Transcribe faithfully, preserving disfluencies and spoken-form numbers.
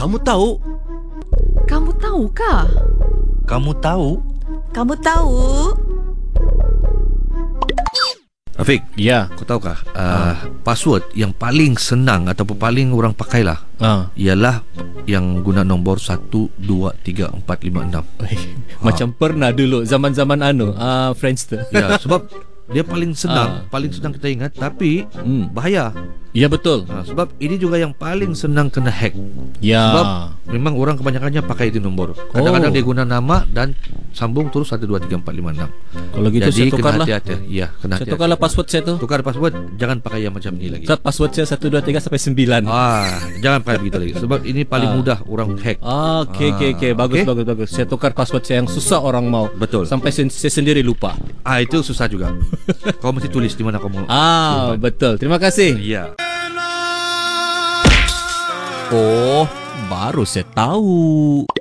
Kamu tahu? Kamu tahukah? Kamu tahu? Kamu tahu? Afiq, Ya. kau tahukah uh, password yang paling senang ataupun paling orang pakai lah Ah. ialah yang guna nombor satu, dua, tiga, empat, lima, enam. Macam pernah dulu zaman-zaman anu uh, Friendster. Ya, sebab dia paling senang, Ah. paling senang kita ingat, tapi Hmm. bahaya. Ya betul. Ha, sebab ini juga yang paling senang kena hack. Ya. Sebab memang orang kebanyakannya pakai itu nombor. Kadang-kadang Oh. dia guna nama dan sambung terus satu, dua, tiga, empat, lima, enam. Kalau gitu Jadi saya tukarlah. kena hati-hati. Ya, kena Saya hati-hati. tukarlah password saya tu. Tukar password, jangan pakai yang macam ini lagi. Saya password saya satu dua tiga sampai sembilan. Ah, jangan pakai begitu lagi. Sebab ini paling Ah. mudah orang hack. Ah, okey okey okey. Bagus okey. bagus bagus. Saya tukar password saya yang susah orang mau. Betul. Sampai sen- saya sendiri lupa. Ah, itu susah juga. Kau mesti tulis di mana kau mau. Ah, betul. Terima kasih. Ya. Oh, baru saya tahu.